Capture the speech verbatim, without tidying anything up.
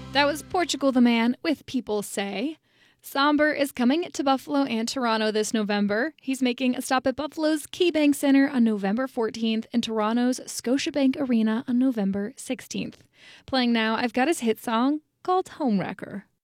That was Portugal the Man with People Say. Somber is coming to Buffalo and Toronto this November. He's making a stop at Buffalo's KeyBank Center on November fourteenth and Toronto's Scotiabank Arena on November sixteenth. Playing now, I've got his hit song called Homewrecker.